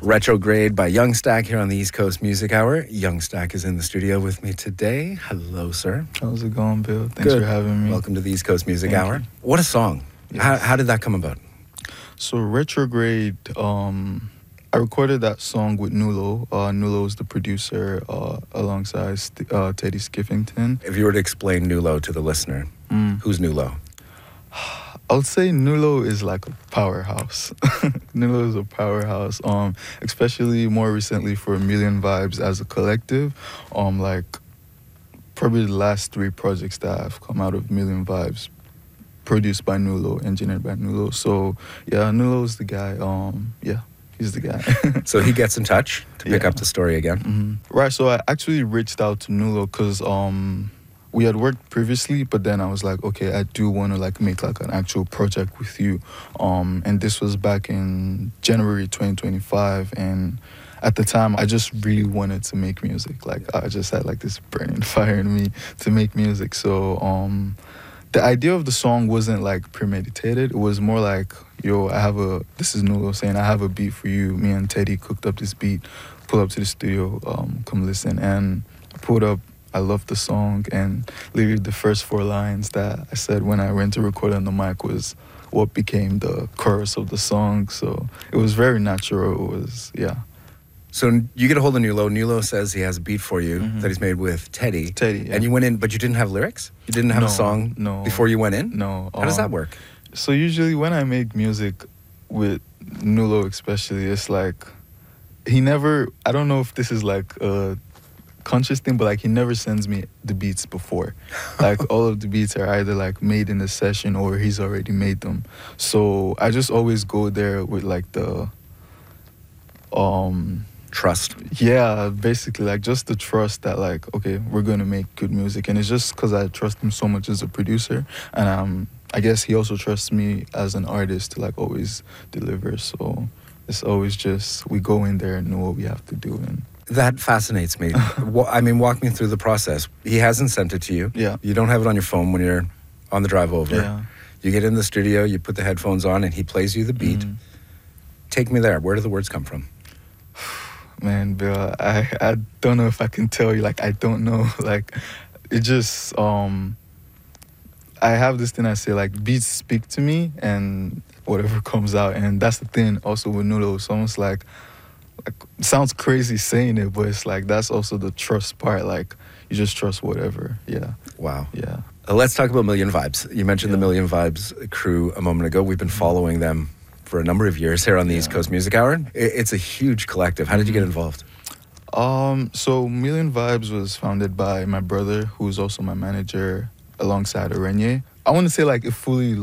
Retrograde by Young Stack here on the East Coast Music Hour. Young Stack is in the studio with me today. Hello, sir. How's it going, Bill? Thanks for having me. Welcome to the East Coast Music Thank Hour. you. What a song. Yes. How did that come about? So Retrograde, I recorded that song with Nulo. Nulo is the producer alongside Teddy Skiffington. If you were to explain Nulo to the listener, who's Nulo? I would say Nulo is like a powerhouse. Nulo is a powerhouse, especially more recently for Million Vibes as a collective. Like probably the last 3 projects that have come out of Million Vibes, produced by Nulo, engineered by Nulo. So yeah, Nulo's the guy. He's the guy. So he gets in touch to pick up the story again. Mm-hmm. Right. So I actually reached out to Nulo because we had worked previously, but then I was like, okay, I do want to like make like an actual project with you. And this was back in January 2025, and at the time I just really wanted to make music. Like I just had like this burning fire in me to make music. So the idea of the song wasn't like premeditated. It was more like, yo, this is Nulo saying, I have a beat for you. Me and Teddy cooked up this beat, pull up to the studio, come listen. And I pulled up, I loved the song, and literally the first 4 lines that I said when I went to record on the mic was what became the chorus of the song. So it was very natural. It was, yeah. So you get a hold of Nulo. Nulo says he has a beat for you that he's made with Teddy. Teddy, yeah. And you went in, but you didn't have lyrics? You didn't have a song before you went in? No. How does that work? So usually when I make music with Nulo especially, it's like I don't know if this is like a conscious thing, but like he never sends me the beats before. Like all of the beats are either like made in the session or he's already made them. So I just always go there with like the trust. Yeah, basically like just the trust that like, okay, we're gonna make good music. And it's just because I trust him so much as a producer, and I guess he also trusts me as an artist to like always deliver. So it's always just we go in there and know what we have to do. And that fascinates me. I mean, walk me through the process. He hasn't sent it to you. Yeah. You don't have it on your phone when you're on the drive over. Yeah. You get in the studio, you put the headphones on, and he plays you the beat. Take me there. Where do the words come from? Man, Bill, I don't know if I can tell you. Like, I don't know. Like, it just, I have this thing I say, like, beats speak to me and whatever comes out. And that's the thing also with Nulo. It's almost like it sounds crazy saying it, but it's like that's also the trust part. Like, you just trust whatever. Yeah. Wow. Yeah. Let's talk about Million Vibes. You mentioned the Million Vibes crew a moment ago. We've been following them for a number of years here on the East Coast Music Hour. It's a huge collective. How did you get involved? So Million Vibes was founded by my brother, who's also my manager, alongside Arenye. I want to say like it fully